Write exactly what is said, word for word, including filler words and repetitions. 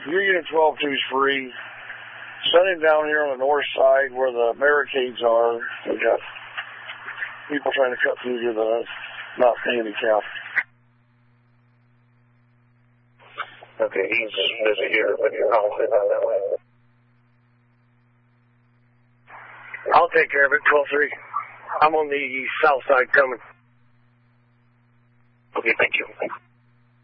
Your unit twelve two is free. Send him down here on the north side where the barricades are. We got people trying to cut through to the not handicapped. Okay, he's busy here, but I'll sit down that way. I'll take care of it, twelve three. I'm on the south side coming. Okay, thank you.